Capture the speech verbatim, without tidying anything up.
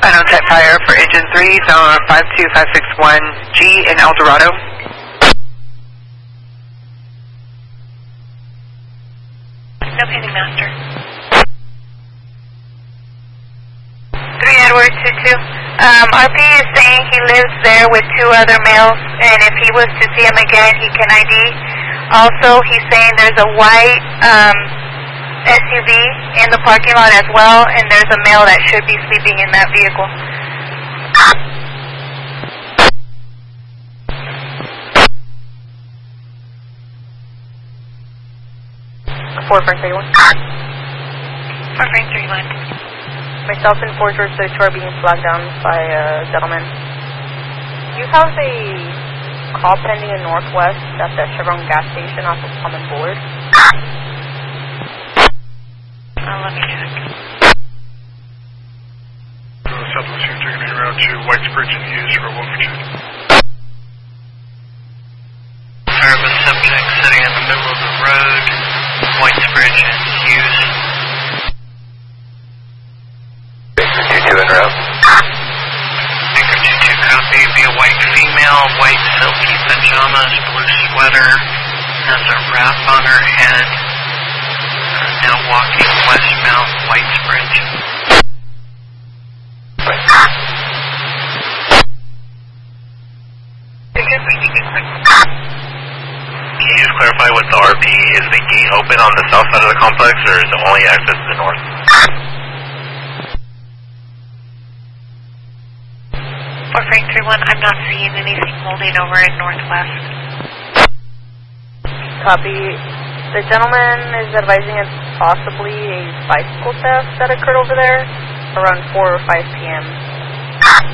Final type fire for engine three, zone five two five six one G in El Dorado. No pending master. three Edward two two. Um, R P is saying he lives there with two other males, and if he was to see him again, he can I D. Also, he's saying there's a white um, S U V in the parking lot as well, and there's a male that should be sleeping in that vehicle. four five three one. four five three one. Myself and four George two are being flagged down by a gentleman. You have a call pending in Northwest at the Chevron gas station off of Common Board. Oh, let me check. Southwest here, taking a route to Whitesbridge and Hughes for one for two. Service subject sitting in the middle of the road, Whitesbridge and Hughes. Baker two two en route. Baker two two copy, be a white female, white silky pajamas, blue sweater, has a wrap on her head, uh, now walking westbound Whitesbridge. Can you just clarify what the R P, is the gate open on the south side of the complex, or is it only access to the north? four five three one, I'm not seeing anything holding over in Northwest. Copy. The gentleman is advising it's possibly a bicycle theft that occurred over there around four or five P M